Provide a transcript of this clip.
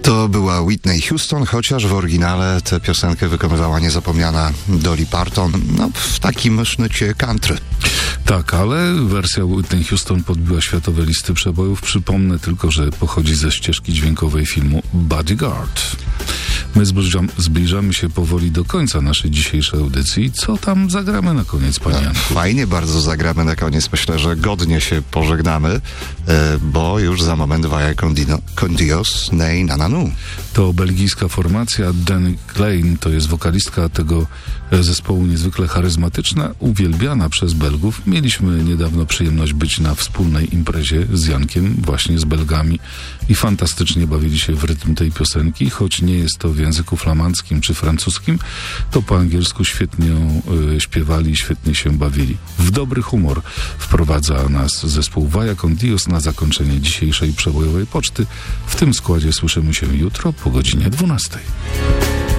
To była Whitney Houston, chociaż w oryginale tę piosenkę wykonywała niezapomniana Dolly Parton, w takim sznycie country. Tak, ale wersja Whitney Houston podbiła światowe listy przebojów. Przypomnę tylko, że pochodzi ze ścieżki dźwiękowej filmu Bodyguard. My zbliżamy się powoli do końca naszej dzisiejszej audycji. Co tam zagramy na koniec, panie Janku? Fajnie bardzo zagramy na koniec. Myślę, że godnie się pożegnamy, bo już za moment Vaya con Dios nei nananu. To belgijska formacja. Danny Klein to jest wokalistka tego zespołu, niezwykle charyzmatyczna, uwielbiana przez Belgów. Mieliśmy niedawno przyjemność być na wspólnej imprezie z Jankiem, właśnie z Belgami, i fantastycznie bawili się w rytm tej piosenki. Choć nie jest to w języku flamandzkim czy francuskim, to po angielsku świetnie śpiewali, świetnie się bawili. W dobry humor wprowadza nas zespół Vaya con Dios na zakończenie dzisiejszej przebojowej poczty. W tym składzie słyszymy się jutro po godzinie 12.